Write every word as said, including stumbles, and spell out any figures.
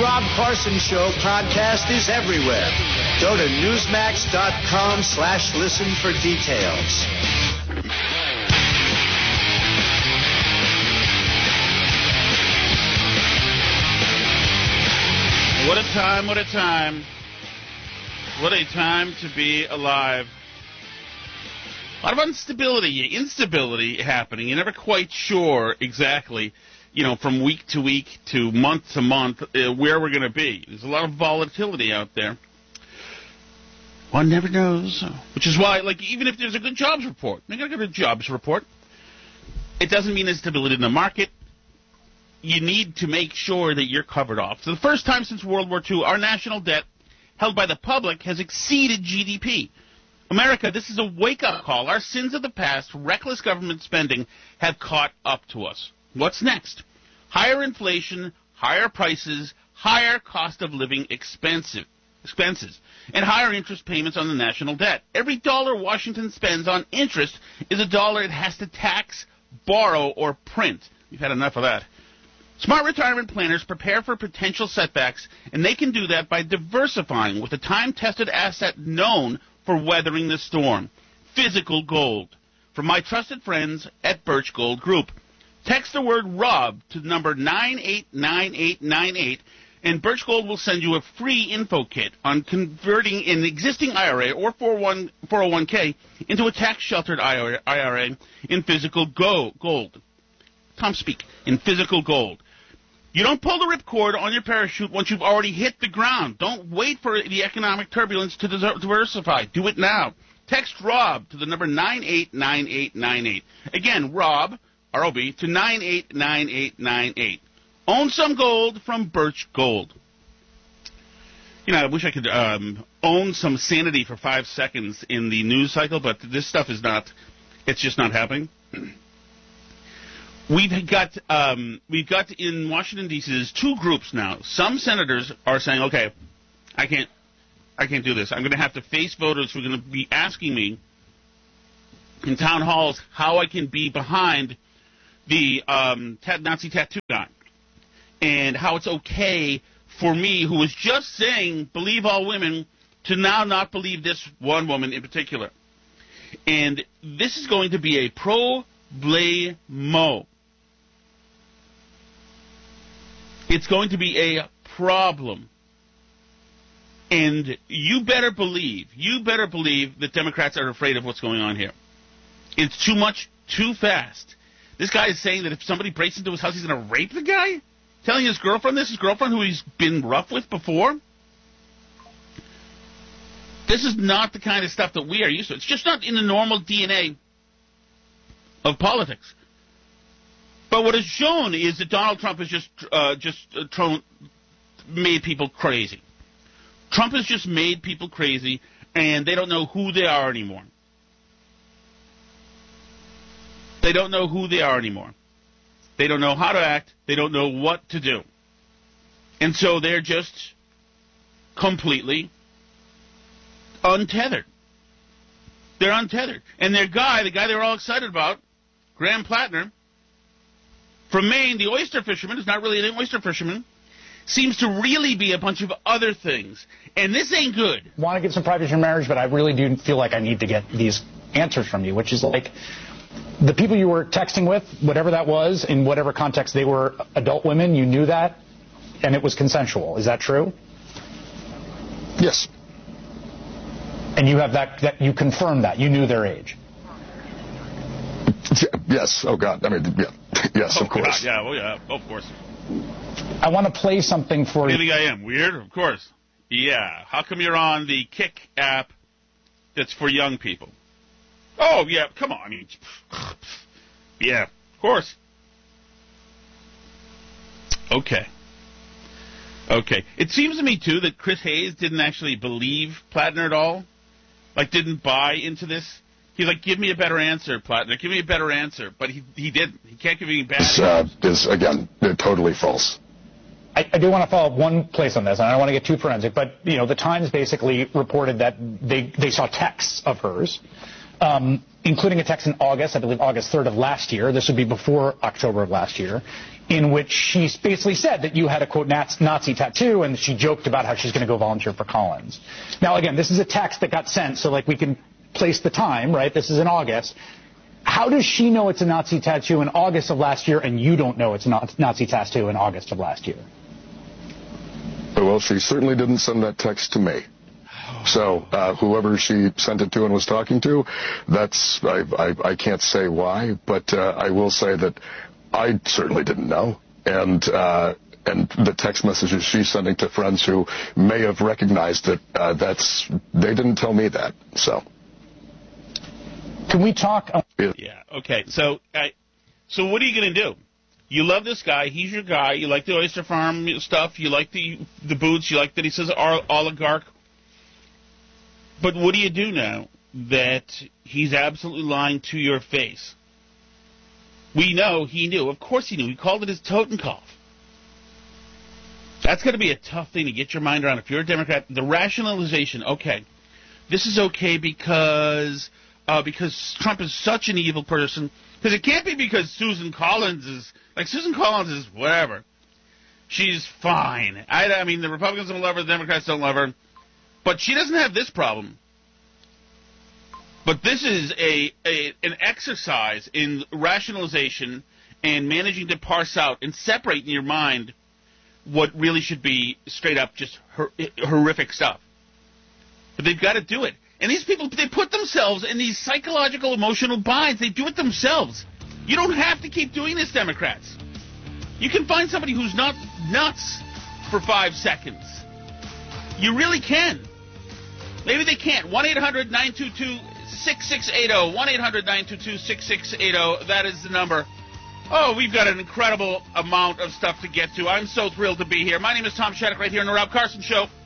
Rob Carson Show podcast is everywhere. Go to Newsmax.com slash listen for details. What a time, what a time. What a time to be alive. A lot of instability, instability happening. You're never quite sure exactly, you know, from week to week to month to month, uh, where we're going to be. There's a lot of volatility out there. One never knows. Which is why, like, even if there's a good jobs report, they got to get a jobs report. It doesn't mean instability in the market. You need to make sure that you're covered off. So the first time since World War Two, our national debt held by the public has exceeded G D P. America, this is a wake-up call. Our sins of the past, reckless government spending, have caught up to us. What's next? Higher inflation, higher prices, higher cost of living expensive, expenses, and higher interest payments on the national debt. Every dollar Washington spends on interest is a dollar it has to tax, borrow, or print. We've had enough of that. Smart retirement planners prepare for potential setbacks, and they can do that by diversifying with a time-tested asset known for weathering the storm, physical gold. From my trusted friends at Birch Gold Group. Text the word ROB to number nine eight nine eight nine eight, and Birch Gold will send you a free info kit on converting an existing I R A or four oh one k into a tax-sheltered I R A in physical gold. Tom speak, in physical gold. You don't pull the ripcord on your parachute once you've already hit the ground. Don't wait for the economic turbulence to diversify. Do it now. Text ROB to the number nine eight nine eight nine eight. Again, ROB, R O B, to nine eight nine eight nine eight. Own some gold from Birch Gold. You know, I wish I could um, own some sanity for five seconds in the news cycle, but this stuff is not, it's just not happening. We've got um, we've got in Washington D C there's two groups now. Some senators are saying, "Okay, I can't, I can't do this. I'm going to have to face voters who are going to be asking me in town halls how I can be behind the um, Nazi tattoo guy, and how it's okay for me, who was just saying believe all women, to now not believe this one woman in particular." And this is going to be a problemo. It's going to be a problem. And you better believe, you better believe that Democrats are afraid of what's going on here. It's too much, too fast. This guy is saying that if somebody breaks into his house, he's going to rape the guy? Telling his girlfriend this, his girlfriend who he's been rough with before? This is not the kind of stuff that we are used to. It's just not in the normal D N A of politics. But what is shown is that Donald Trump has just uh, just uh, thrown, made people crazy. Trump has just made people crazy, and they don't know who they are anymore. They don't know who they are anymore. They don't know how to act. They don't know what to do. And so they're just completely untethered. They're untethered. And their guy, the guy they were all excited about, Graham Plattner, from Maine, the oyster fisherman, is not really an oyster fisherman, seems to really be a bunch of other things. And this ain't good. I want to get some privacy in your marriage, but I really do feel like I need to get these answers from you, which is like the people you were texting with, whatever that was, in whatever context they were adult women, you knew that, and it was consensual. Is that true? Yes. And you have that, that you confirmed that. You knew their age. Yes. Oh, God. I mean, yeah. Yes, oh, of course. God. Yeah, oh, yeah, of course. I want to play something for you. You think I am weird? Of course. Yeah. How come you're on the Kick app that's for young people? Oh, yeah. Come on. I mean, yeah, of course. Okay. Okay. It seems to me, too, that Chris Hayes didn't actually believe Plattner at all. Like, didn't buy into this. He's like, give me a better answer, Plattner. Give me a better answer. But he he didn't. He can't give you bad answers. Uh, is, again, totally false. I, I do want to follow up one place on this, and I don't want to get too forensic, but, you know, the Times basically reported that they, they saw texts of hers, um, including a text in August, I believe August third of last year. This would be before October of last year, in which she basically said that you had a, quote, Nazi tattoo, and she joked about how she's going to go volunteer for Collins. Now, again, this is a text that got sent, so, like, we can place the time, right? This is in August. How does she know it's a Nazi tattoo in August of last year, and you don't know it's a Nazi tattoo in August of last year? Well, she certainly didn't send that text to me. So uh, whoever she sent it to and was talking to, that's I, I, I can't say why, but uh, I will say that I certainly didn't know. And uh, and the text messages she's sending to friends who may have recognized it, uh, that's they didn't tell me that. So can we talk? Yeah. Okay. So I, so what are you going to do? You love this guy. He's your guy. You like the Oyster Farm stuff. You like the the boots. You like that he says oligarch. But what do you do now that he's absolutely lying to your face? We know he knew. Of course he knew. He called it his Totenkopf. That's going to be a tough thing to get your mind around. If you're a Democrat, the rationalization, okay, this is okay because uh, because Trump is such an evil person. Because it can't be because Susan Collins is, like, Susan Collins is whatever. She's fine. I, I mean, the Republicans don't love her, the Democrats don't love her. But she doesn't have this problem. But this is a, a an exercise in rationalization and managing to parse out and separate in your mind what really should be straight up just hor- horrific stuff. But they've got to do it. And these people, they put themselves in these psychological, emotional binds. They do it themselves. You don't have to keep doing this, Democrats. You can find somebody who's not nuts for five seconds. You really can. Maybe they can't. one eight hundred nine two two six six eight zero. one eight hundred nine two two six six eight zero. That is the number. Oh, we've got an incredible amount of stuff to get to. I'm so thrilled to be here. My name is Tom Shattuck right here on the Rob Carson Show.